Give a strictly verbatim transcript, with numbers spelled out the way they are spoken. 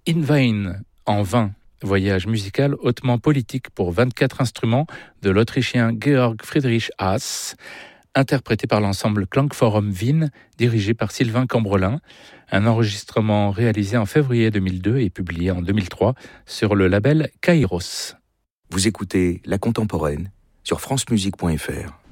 In Vain, en vain, voyage musical hautement politique pour vingt-quatre instruments de l'Autrichien Georg Friedrich Haas, interprété par l'ensemble Klangforum Wien, dirigé par Sylvain Cambrelin, un enregistrement réalisé en février deux mille deux et publié en deux mille trois sur le label Kairos. Vous écoutez La Contemporaine sur francemusique point f r.